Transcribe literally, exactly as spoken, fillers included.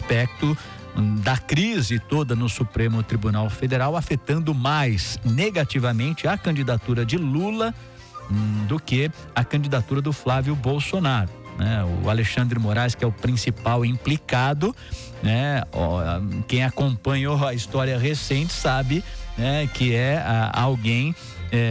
aspecto da crise toda no Supremo Tribunal Federal, afetando mais negativamente a candidatura de Lula hum, do que a candidatura do Flávio Bolsonaro, né? O Alexandre Moraes, que é o principal implicado, né? Ó, quem acompanhou a história recente sabe, né, que é a, alguém